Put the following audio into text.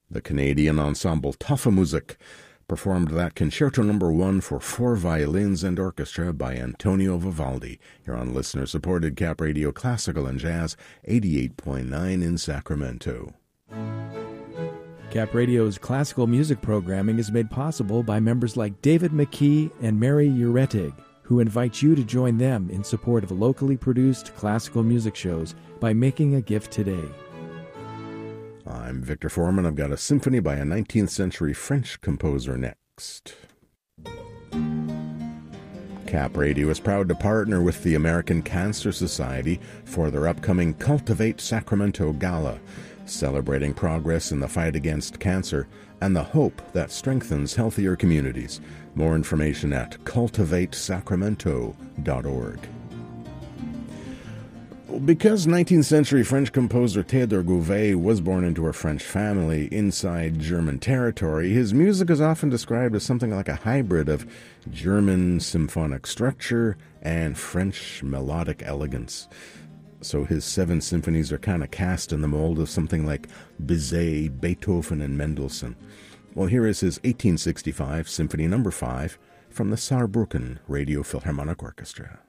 The Canadian ensemble Tafelmusik performed that Concerto No. 1 for 4 violins and orchestra by Antonio Vivaldi, here on listener-supported Cap Radio Classical and Jazz 88.9 in Sacramento. Cap Radio's classical music programming is made possible by members like David McKee and Mary Uretig, who invite you to join them in support of locally produced classical music shows by making a gift today. I'm Victor Foreman. I've got a symphony by a 19th century French composer next. Cap Radio is proud to partner with the American Cancer Society for their upcoming Cultivate Sacramento Gala, celebrating progress in the fight against cancer and the hope that strengthens healthier communities. More information at cultivatesacramento.org. Because 19th century French composer Théodore Gouvet was born into a French family inside German territory, his music is often described as something like a hybrid of German symphonic structure and French melodic elegance. So his 7 symphonies are kind of cast in the mold of something like Bizet, Beethoven, and Mendelssohn. Well, here is his 1865 Symphony No. 5 from the Saarbrücken Radio Philharmonic Orchestra.